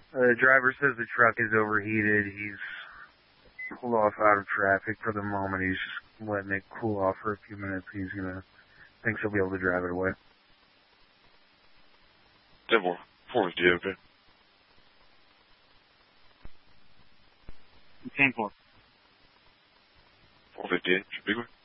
The driver says the truck is overheated. He's pulled off out of traffic for the moment. He's just letting it cool off for a few minutes. Thinks he'll be able to drive it away. 450, okay. 10-4. 458, big one.